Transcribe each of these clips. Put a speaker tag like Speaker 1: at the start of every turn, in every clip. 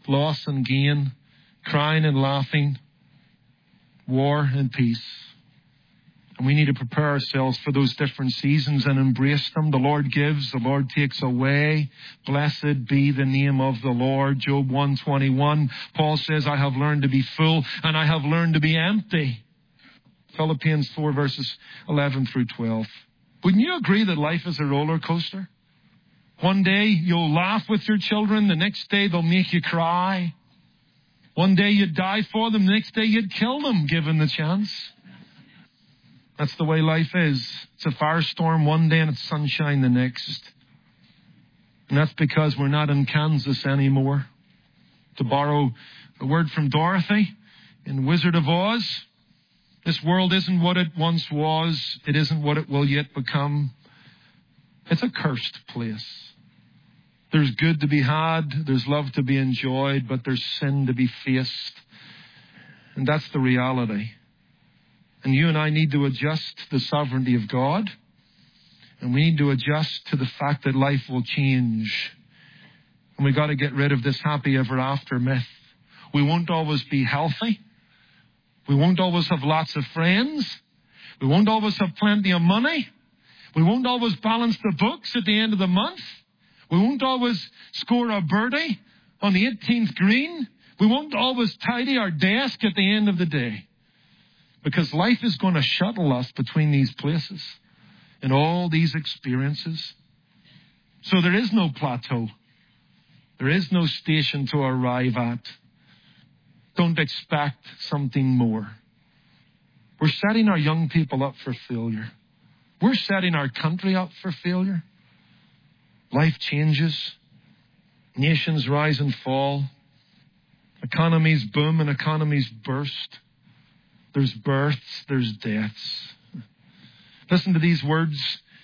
Speaker 1: loss and gain, crying and laughing, war and peace. And we need to prepare ourselves for those different seasons and embrace them. The Lord gives, the Lord takes away. Blessed be the name of the Lord. Job 1:21. Paul says, I have learned to be full and I have learned to be empty. Philippians 4 verses 11 through 12. Wouldn't you agree that life is a roller coaster? One day you'll laugh with your children. The next day they'll make you cry. One day you'd die for them. The next day you'd kill them, given the chance. That's the way life is. It's a firestorm one day and it's sunshine the next. And that's because we're not in Kansas anymore. To borrow a word from Dorothy in Wizard of Oz, this world isn't what it once was. It isn't what it will yet become. It's a cursed place. There's good to be had. There's love to be enjoyed, but there's sin to be faced. And that's the reality. And you and I need to adjust to the sovereignty of God. And we need to adjust to the fact that life will change. And we've got to get rid of this happy ever after myth. We won't always be healthy. We won't always have lots of friends. We won't always have plenty of money. We won't always balance the books at the end of the month. We won't always score a birdie on the 18th green. We won't always tidy our desk at the end of the day. Because life is going to shuttle us between these places and all these experiences. So there is no plateau. There is no station to arrive at. Don't expect something more. We're setting our young people up for failure. We're setting our country up for failure. Life changes. Nations rise and fall. Economies boom and economies burst. There's births, there's deaths. Listen to these words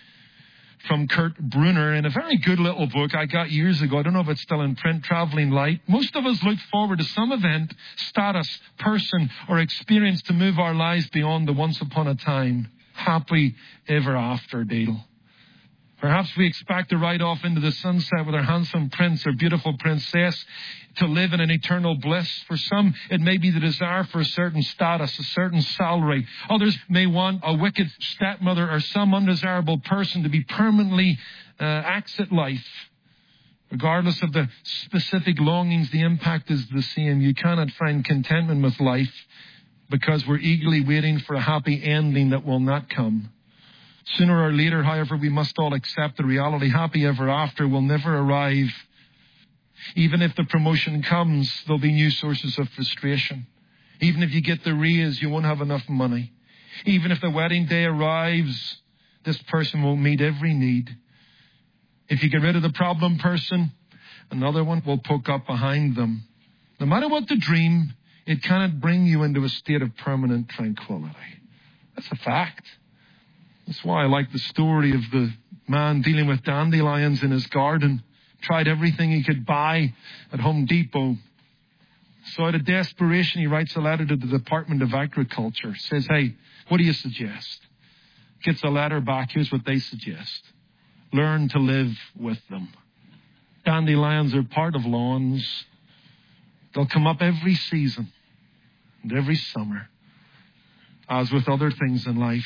Speaker 1: from Kurt Brunner in a very good little book I got years ago. I don't know if it's still in print, Traveling Light. Most of us look forward to some event, status, person, or experience to move our lives beyond the once upon a time, happy ever after deal. Perhaps we expect to ride off into the sunset with our handsome prince or beautiful princess to live in an eternal bliss. For some, it may be the desire for a certain status, a certain salary. Others may want a wicked stepmother or some undesirable person to be permanently exit life. Regardless of the specific longings, the impact is the same. You cannot find contentment with life because we're eagerly waiting for a happy ending that will not come. Sooner or later, however, we must all accept the reality. Happy ever after will never arrive. Even if the promotion comes, there'll be new sources of frustration. Even if you get the raise, you won't have enough money. Even if the wedding day arrives, this person won't meet every need. If you get rid of the problem person, another one will poke up behind them. No matter what the dream, it cannot bring you into a state of permanent tranquility. That's a fact. That's why I like the story of the man dealing with dandelions in his garden. Tried everything he could buy at Home Depot. So out of desperation, he writes a letter to the Department of Agriculture. Says, hey, what do you suggest? Gets a letter back. Here's what they suggest. Learn to live with them. Dandelions are part of lawns. They'll come up every season and every summer, as with other things in life.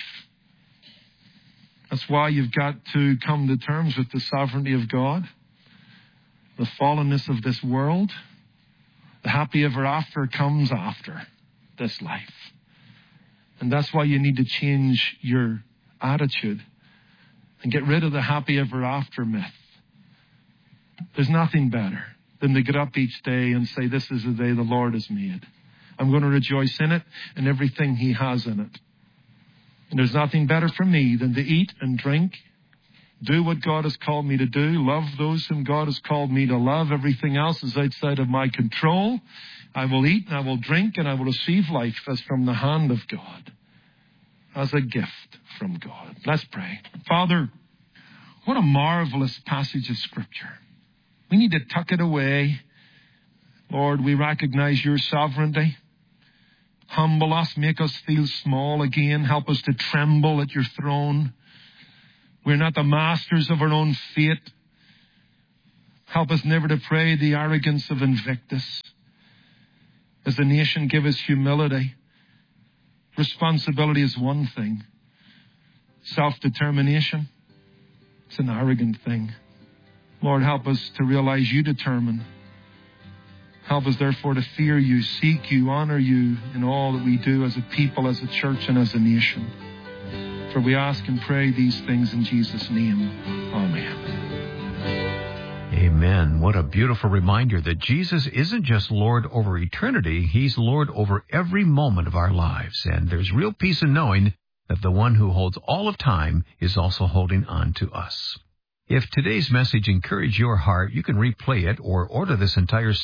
Speaker 1: That's why you've got to come to terms with the sovereignty of God, the fallenness of this world. The happy ever after comes after this life. And that's why you need to change your attitude and get rid of the happy ever after myth. There's nothing better than to get up each day and say, this is the day the Lord has made. I'm going to rejoice in it and everything He has in it. And there's nothing better for me than to eat and drink, do what God has called me to do, love those whom God has called me to love. Everything else is outside of my control. I will eat and I will drink and I will receive life as from the hand of God, as a gift from God. Let's pray. Father, what a marvelous passage of Scripture. We need to tuck it away. Lord, we recognize your sovereignty. Humble us, make us feel small again. Help us to tremble at your throne. We're not the masters of our own fate. Help us never to pray the arrogance of Invictus. As a nation, give us humility. Responsibility is one thing. Self-determination, it's an arrogant thing. Lord, help us to realize you determine. Help us, therefore, to fear you, seek you, honor you in all that we do as a people, as a church, and as a nation. For we ask and pray these things in Jesus' name. Amen.
Speaker 2: Amen. What a beautiful reminder that Jesus isn't just Lord over eternity. He's Lord over every moment of our lives. And there's real peace in knowing that the one who holds all of time is also holding on to us. If today's message encouraged your heart, you can replay it or order this entire